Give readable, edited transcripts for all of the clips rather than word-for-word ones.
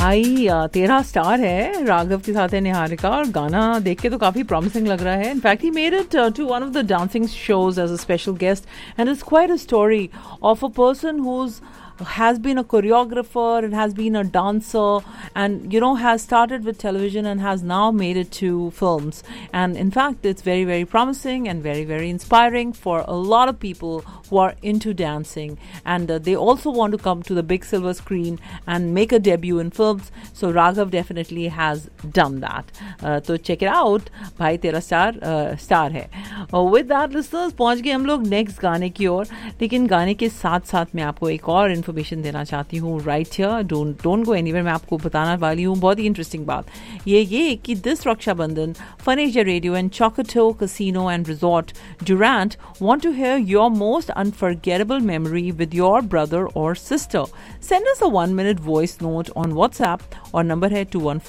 भाई 13 स्टार है, राघव के साथ है निहारिका, और गाना देख के तो काफी प्रॉमिसिंग लग रहा है. In fact he made it to one of the dancing shows as a special guest, and it's quite a story of a person who's has been a choreographer and has been a dancer, and has started with television and has now made it to films. And in fact, it's very, very promising and very, very inspiring for a lot of people who are into dancing, and they also want to come to the big silver screen and make a debut in films. So Raghav definitely has done that. So check it out. भाई तेरा star है. With that, listeners, पहुंच गए हम लोग next गाने की ओर. लेकिन गाने के साथ साथ मैं आपको एक और इन्फॉर्मेशन देना चाहती हूँ right here. Don't go anywhere. मैं आपको बताना वाली हूँ बहुत ही इंटरेस्टिंग बात. ये कि this Rakshabandhan Fun Asia Radio and Chocoto Casino and Resort Durant want to hear your most unforgettable memory with your brother or sister. Send us a 1-minute voice note on WhatsApp. Our number है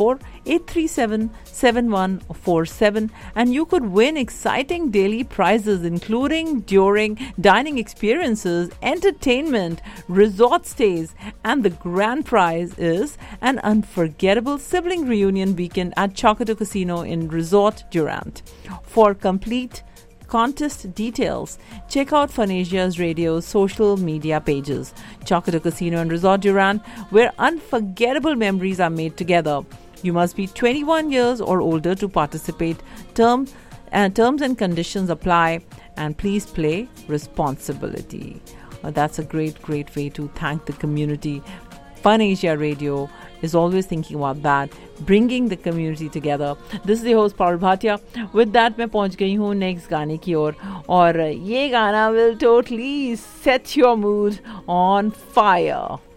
214-837-7147, and you could win exciting daily prizes including during dining experiences, entertainment, resort stays, and the grand prize is an unforgettable sibling reunion weekend at Chocoto Casino in Resort Durant. For complete contest details, check out Fun Asia's radio's social media pages. Chocoto Casino and Resort Durant, where unforgettable memories are made together. You must be 21 years or older to participate. Terms and conditions apply, and please play responsibly. That's a great way to thank the community. Fun Asia Radio is always thinking about that, bringing the community together. This is the host Parul Bhatia. With that, मैं पहुंच गई हूँ next गाने की ओर, और ये गाना will totally set your mood on fire.